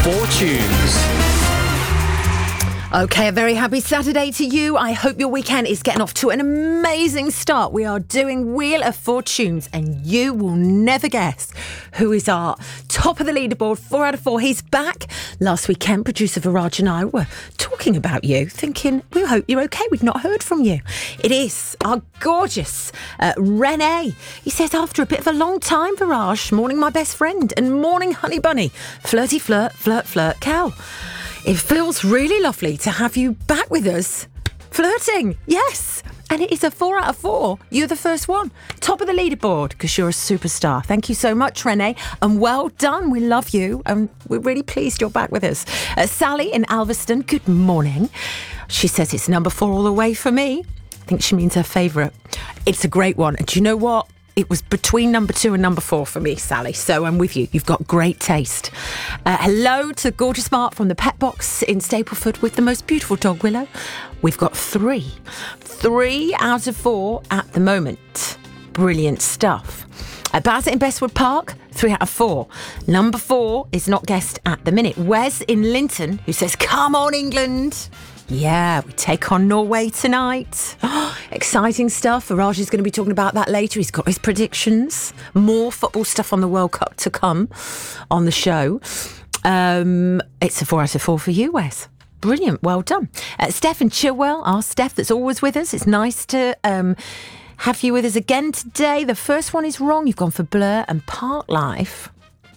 4 Tunes. Okay, a very happy Saturday to you. I hope your weekend is getting off to an amazing start. We are doing Wheel of Fortunes, and you will never guess who is our top of the leaderboard. 4 out of 4. He's back. Last weekend, producer Viraj and I were talking about you, thinking, we hope you're okay. We've not heard from you. It is our gorgeous Renee. He says, after a bit of a long time, Viraj, morning my best friend, and morning honey bunny, flirty flirt, flirt, flirt, Cal. It feels really lovely to have you back with us. Flirting, yes. And it is a 4 out of 4. You're the first one. Top of the leaderboard, because you're a superstar. Thank you so much, Renee. And well done. We love you. And we're really pleased you're back with us. Sally in Alveston, good morning. She says it's number 4 all the way for me. I think she means her favourite. It's a great one. And do you know what? It was between number 2 and number 4 for me, Sally. So I'm with you. You've got great taste. Hello to gorgeous Mark from the Pet Box in Stapleford with the most beautiful dog, Willow. We've got 3. 3 out of 4 at the moment. Brilliant stuff. Bassett in Bestwood Park, 3 out of 4. Number 4 is not guessed at the minute. Wes in Linton, who says, come on, England. Yeah, we take on Norway tonight. Exciting stuff. Viraj is going to be talking about that later. He's got his predictions. More football stuff on the World Cup to come on the show. It's a 4 out of 4 for you, Wes. Brilliant. Well done. Steph in Chilwell, our Steph that's always with us. It's nice to have you with us again today. The first one is wrong. You've gone for Blur and Park Life.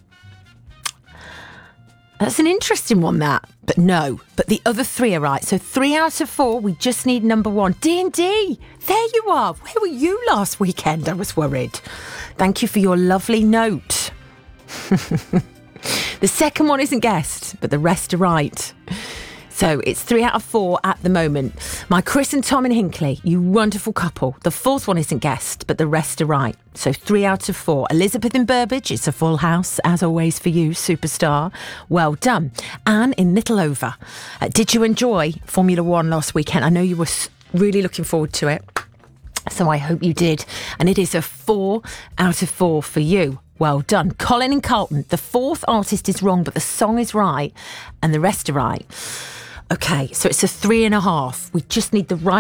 That's an interesting one, that. But no, but the other 3 are right. So 3 out of 4, we just need number 1. D&D, there you are. Where were you last weekend? I was worried. Thank you for your lovely note. The second one isn't guessed, but the rest are right. So it's 3 out of 4 at the moment. My Chris and Tom in Hinckley, you wonderful couple. The 4th one isn't guessed, but the rest are right. So 3 out of 4. Elizabeth in Burbage, it's a full house, as always for you, superstar. Well done. Anne in Middleover. Did you enjoy Formula 1 last weekend? I know you were really looking forward to it. So I hope you did. And it is a 4 out of 4 for you. Well done. Colin in Carlton, the 4th artist is wrong, but the song is right, and the rest are right. Okay, so it's a 3.5. We just need the right